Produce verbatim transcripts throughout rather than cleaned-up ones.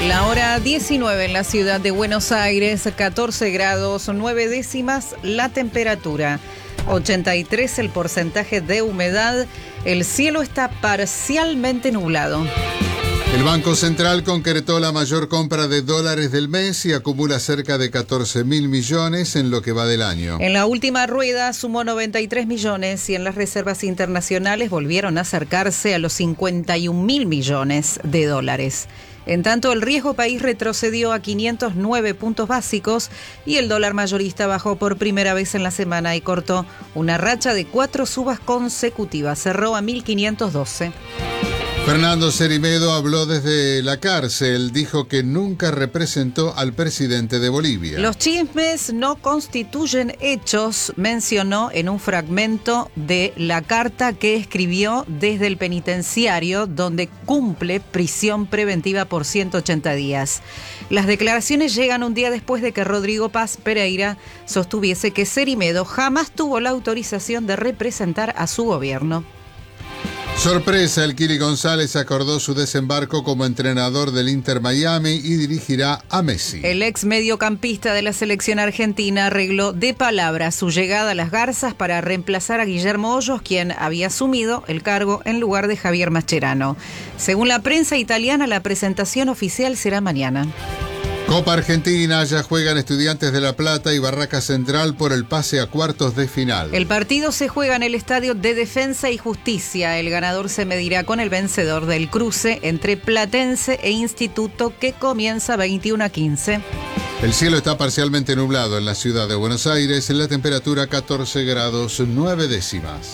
La hora diecinueve en la ciudad de Buenos Aires, catorce grados, nueve décimas la temperatura, ochenta y tres el porcentaje de humedad, el cielo está parcialmente nublado. El Banco Central concretó la mayor compra de dólares del mes y acumula cerca de catorce mil millones en lo que va del año. En la última rueda sumó noventa y tres millones y en las reservas internacionales volvieron a acercarse a los cincuenta y un mil millones de dólares. En tanto, el riesgo país retrocedió a quinientos nueve puntos básicos y el dólar mayorista bajó por primera vez en la semana y cortó una racha de cuatro subas consecutivas. Cerró a mil quinientos doce. Fernando Cerime`do habló desde la cárcel, dijo que nunca representó al presidente de Bolivia. Los chismes no constituyen hechos, mencionó en un fragmento de la carta que escribió desde el penitenciario, donde cumple prisión preventiva por ciento ochenta días. Las declaraciones llegan un día después de que Rodrigo Paz Pereira sostuviese que Cerime`do jamás tuvo la autorización de representar a su gobierno. Sorpresa, el Kili González acordó su desembarco como entrenador del Inter Miami y dirigirá a Messi. El ex mediocampista de la selección argentina arregló de palabra su llegada a las Garzas para reemplazar a Guillermo Hoyos, quien había asumido el cargo en lugar de Javier Mascherano. Según la prensa italiana, la presentación oficial será mañana. Copa Argentina, ya juegan Estudiantes de La Plata y Barraca Central por el pase a cuartos de final. El partido se juega en el estadio de Defensa y Justicia. El ganador se medirá con el vencedor del cruce entre Platense e Instituto, que comienza veintiuno a quince. El cielo está parcialmente nublado en la ciudad de Buenos Aires, en la temperatura catorce grados nueve décimas.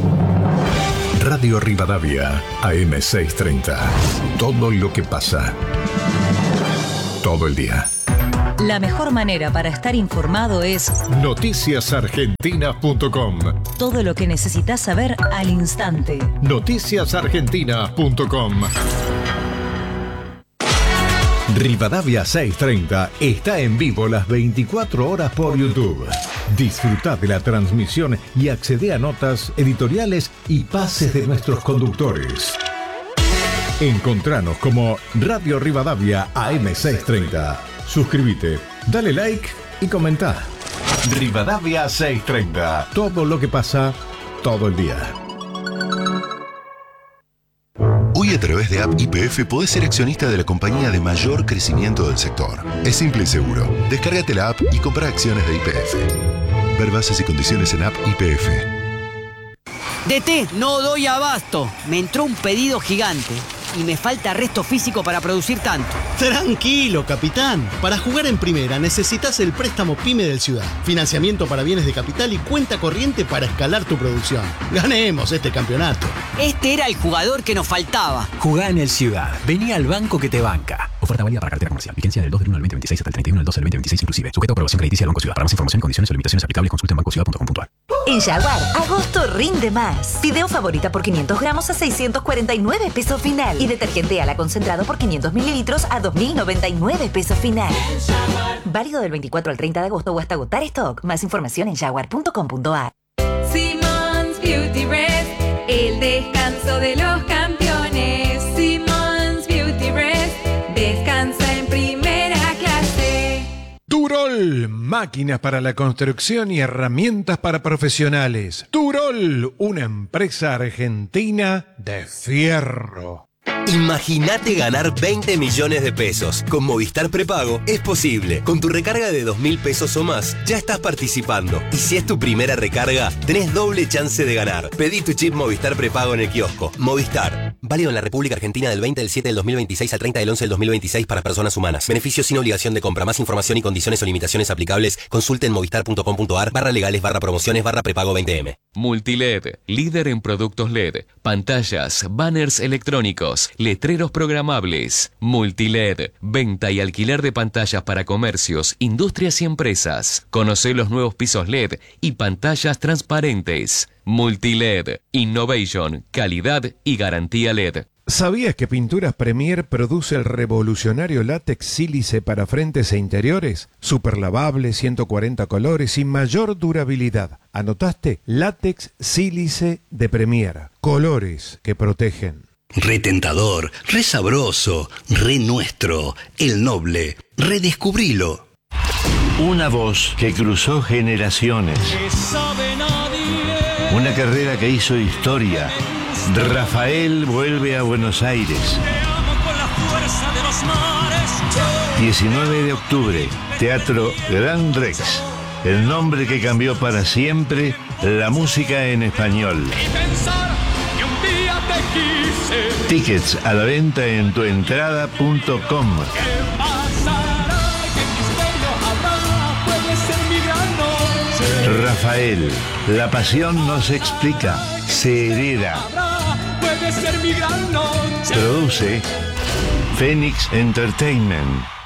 Radio Rivadavia, A M seiscientos treinta. Todo lo que pasa. Todo el día. La mejor manera para estar informado es noticias argentinas punto com. Todo lo que necesitas saber al instante. noticias argentinas punto com. Rivadavia seiscientos treinta está en vivo las veinticuatro horas por YouTube. Disfruta de la transmisión y accede a notas, editoriales y pases de nuestros conductores. Encontranos como Radio Rivadavia A M seiscientos treinta. Suscríbete, dale like y comenta. Rivadavia seiscientos treinta. Todo lo que pasa, todo el día. Hoy a través de App Y P F podés ser accionista de la compañía de mayor crecimiento del sector. Es simple y seguro. Descárgate la app y compra acciones de Y P F. Ver bases y condiciones en App Y P F. D T, no doy abasto. Me entró un pedido gigante y me falta resto físico para producir tanto. Tranquilo, capitán. Para jugar en primera necesitas el préstamo PYME del Ciudad. Financiamiento para bienes de capital y cuenta corriente para escalar tu producción. Ganemos este campeonato. Este era el jugador que nos faltaba. Jugá en el Ciudad. Vení al banco que te banca. Oferta válida para cartera comercial. Vigencia del dos del uno al veinte veintiséis hasta el treinta y uno del doce del veinte veintiséis inclusive. Sujeto a aprobación crediticia del Banco Ciudad. Para más información y condiciones o limitaciones aplicables, consulte en banco ciudad punto com punto a r. En Jaguar, agosto rinde más. Fideo favorita por quinientos gramos a seiscientos cuarenta y nueve pesos final. Y detergente ala concentrado por quinientos mililitros a dos mil noventa y nueve pesos final. Válido del veinticuatro al treinta de agosto o hasta agotar stock. Más información en jaguar punto com punto a r. Simmons Beauty Rest, el descanso de los campeones. Simmons Beauty Rest, descansa en primera clase. Turol, máquinas para la construcción y herramientas para profesionales. Turol, una empresa argentina de fierro. Imagínate ganar veinte millones de pesos. Con Movistar Prepago es posible. Con tu recarga de dos mil pesos o más, ya estás participando. Y si es tu primera recarga, tenés doble chance de ganar. Pedí tu chip Movistar Prepago en el kiosco. Movistar. Válido en la República Argentina del veinte del siete del dos mil veintiséis al treinta del once del dos mil veintiséis para personas humanas. Beneficios sin obligación de compra. Más información y condiciones o limitaciones aplicables, consulte en movistar punto com punto a r, barra legales, barra promociones, barra prepago veinte eme. Multiled, líder en productos L E D, pantallas, banners electrónicos, letreros programables. Multiled, venta y alquiler de pantallas para comercios, industrias y empresas. Conoce los nuevos pisos L E D y pantallas transparentes. Multiled, innovation, calidad y garantía L E D. ¿Sabías que Pinturas Premier produce el revolucionario látex sílice para frentes e interiores? Super lavable, ciento cuarenta colores y mayor durabilidad. ¿Anotaste? Látex sílice de Premier. Colores que protegen. Re tentador, re sabroso, re nuestro, el noble. Redescubrilo. Una voz que cruzó generaciones. Una carrera que hizo historia. Rafael vuelve a Buenos Aires. diecinueve de octubre, Teatro Gran Rex. El nombre que cambió para siempre la música en español. Tickets a la venta en tuentrada punto com. Rafael, la pasión no se explica, se hereda. Produce Phoenix Entertainment.